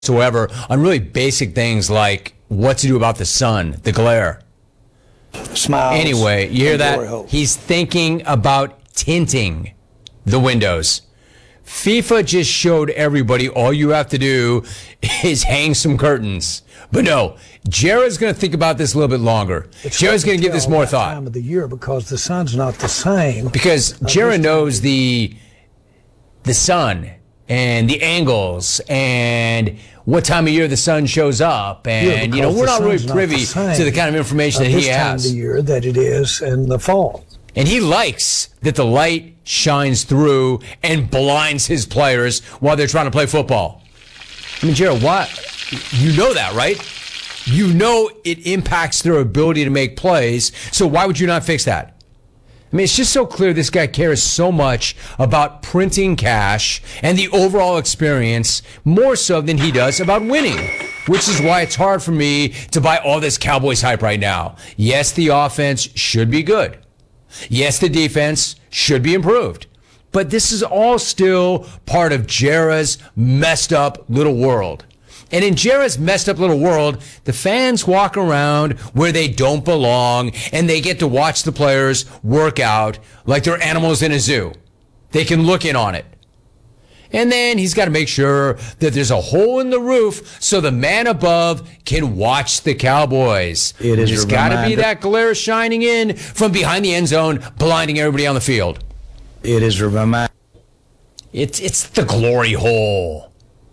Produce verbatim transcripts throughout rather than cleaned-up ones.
whatsoever on really basic things like what to do about the sun, the glare. Smiles. Anyway, you hear that? He's thinking about tinting the windows. FIFA just showed everybody all you have to do is hang some curtains. But no, Jared's going to think about this a little bit longer. It's Jared's going to give this more thought. Time of the year because the sun's not the same. Because Jared knows the the sun and the angles and what time of year the sun shows up, and yeah, you know we're not really not privy to the kind of information that he has. This time of the year that it is in the fall. And he likes that the light shines through and blinds his players while they're trying to play football. I mean, Jared, why? You know that, right? You know it impacts their ability to make plays, so why would you not fix that? I mean, it's just so clear this guy cares so much about printing cash and the overall experience more so than he does about winning, which is why it's hard for me to buy all this Cowboys hype right now. Yes, the offense should be good. Yes, the defense should be improved. But this is all still part of Jera's messed up little world. And in Jera's messed up little world, the fans walk around where they don't belong, and they get to watch the players work out like they're animals in a zoo. They can look in on it. And then he's got to make sure that there's a hole in the roof so the man above can watch the Cowboys. It is There's got to be that glare shining in from behind the end zone, blinding everybody on the field. It is a reminder. It's, it's the glory hole.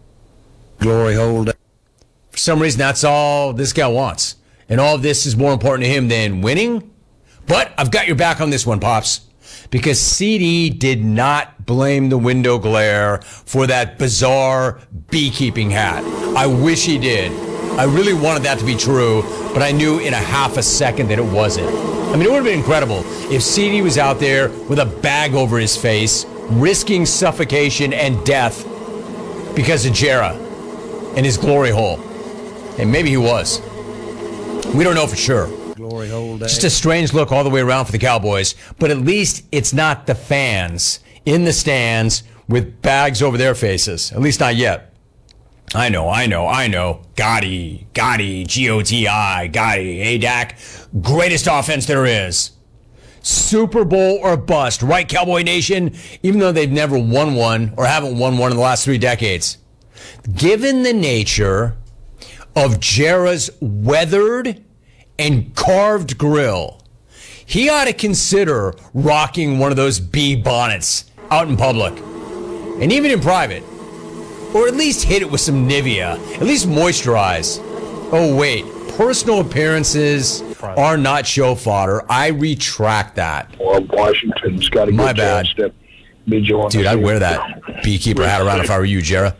Glory hole. For some reason, that's all this guy wants. And all of this is more important to him than winning. But I've got your back on this one, Pops. Because C D did not blame the window glare for that bizarre beekeeping hat. I wish he did. I really wanted that to be true, but I knew in a half a second that it wasn't. I mean, it would have been incredible if C D was out there with a bag over his face, risking suffocation and death because of Jera and his glory hole. And maybe he was. We don't know for sure. Glory hole day. Just a strange look all the way around for the Cowboys, but at least it's not the fans in the stands with bags over their faces. At least not yet. I know, I know, I know. Gotti, Gotti, G O T I, Gotti, hey Dak, greatest offense there is. Super Bowl or bust, right, Cowboy Nation? Even though they've never won one or haven't won one in the last three decades. Given the nature of Jera's weathered and carved grill, he ought to consider rocking one of those bee bonnets out in public and even in private, or at least hit it with some Nivea, at least moisturize. Oh wait, personal appearances are not show fodder. I retract that. Well, Washington's got a My good bad. chance to be joining. Dude, I'd wear that beekeeper hat around if I were you, Jera.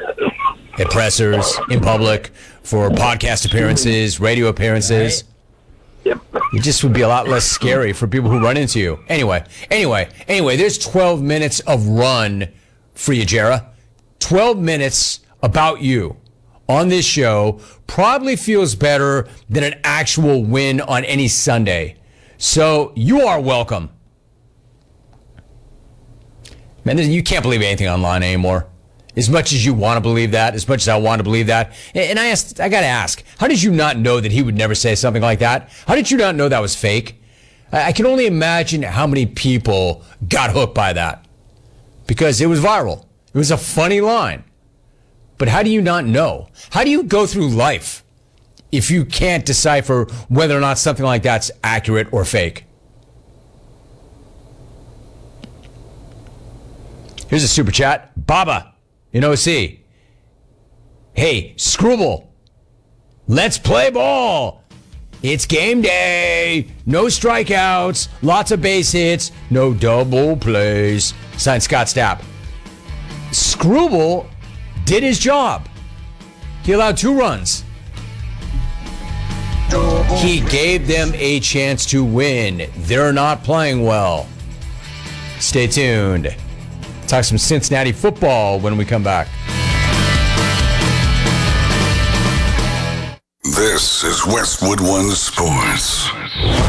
At pressers, in public, for podcast appearances, radio appearances. Yep. It just would be a lot less scary for people who run into you. Anyway, anyway, anyway, there's twelve minutes of run for you, Jera. twelve minutes about you on this show probably feels better than an actual win on any Sunday. So you are welcome. Man, you can't believe anything online anymore. As much as you want to believe that, as much as I want to believe that. And I asked, I got to ask, how did you not know that he would never say something like that? How did you not know that was fake? I can only imagine how many people got hooked by that because it was viral. It was a funny line. But how do you not know? How do you go through life if you can't decipher whether or not something like that's accurate or fake? Here's a super chat. Baba in O C. Hey, Screwball, let's play ball. It's game day. No strikeouts, lots of base hits, no double plays. Signed, Scott Stapp. Screwball did his job. He allowed two runs. He gave them a chance to win. They're not playing well. Stay tuned. Talk some Cincinnati football when we come back. This is Westwood One Sports.